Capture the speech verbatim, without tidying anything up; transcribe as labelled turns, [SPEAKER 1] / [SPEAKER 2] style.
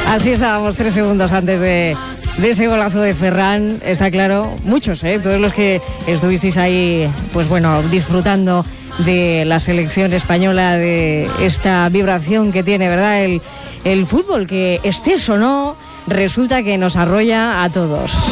[SPEAKER 1] Así estábamos tres segundos antes de, de ese golazo de Ferran. Está claro, muchos, ¿eh? Todos los que estuvisteis ahí, pues bueno, disfrutando de la selección española, de esta vibración que tiene, ¿verdad? El, el fútbol, que estés o no, resulta que nos arrolla a todos.